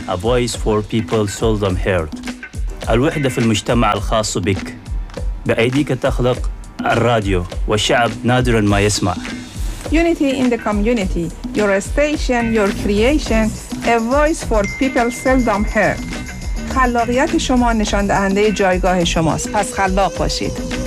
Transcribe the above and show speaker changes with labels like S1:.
S1: A voice for people seldom heard. الوحدة في المجتمع الخاص بك. بأيديك تخلق الراديو والشعب نادراً ما يسمع.
S2: Unity in the community. Your station, your creation. A voice for people seldom heard. خلاقیت شما نشان دهنده جایگاه شماست. پس خلاق باشید.